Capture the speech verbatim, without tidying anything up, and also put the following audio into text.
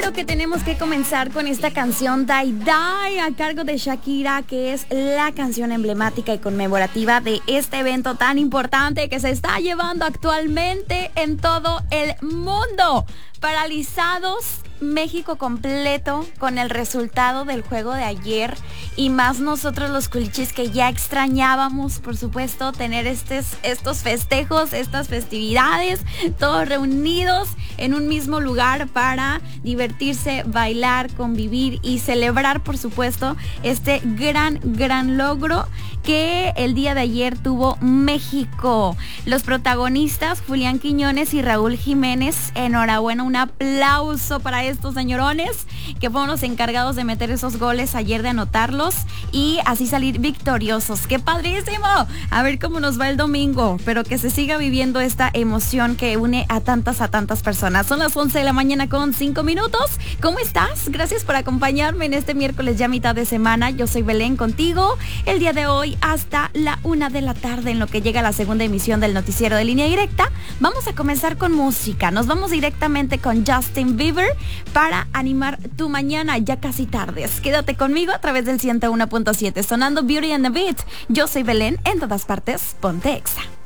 claro que tenemos que comenzar con esta canción Die Die a cargo de Shakira, que es la canción emblemática y conmemorativa de este evento tan importante que se está llevando actualmente en todo el mundo. Paralizados México completo con el resultado del juego de ayer, y más nosotros los culichis que ya extrañábamos, por supuesto, tener estos, estos festejos, estas festividades, todos reunidos en un mismo lugar para divertirse, bailar, convivir y celebrar, por supuesto, este gran, gran logro que el día de ayer tuvo México. Los protagonistas, Julián Quiñones y Raúl Jiménez, enhorabuena, un aplauso para estos señorones que fueron los encargados de meter esos goles ayer, de anotarlos y así salir victoriosos. ¡Qué padrísimo! A ver cómo nos va el domingo, pero que se siga viviendo esta emoción que une a tantas, a tantas personas. Son las once de la mañana con cinco minutos. ¿Cómo estás? Gracias por acompañarme en este miércoles ya mitad de semana. Yo soy Belén contigo el día de hoy hasta la una de la tarde, en lo que llega la segunda emisión del noticiero de Línea Directa. Vamos a comenzar con música. Nos vamos directamente con Justin Bieber para animar tu mañana ya casi tardes. Quédate conmigo a través del ciento uno punto siete, sonando Beauty and the Beat. Yo soy Belén, en todas partes, ponte Exa.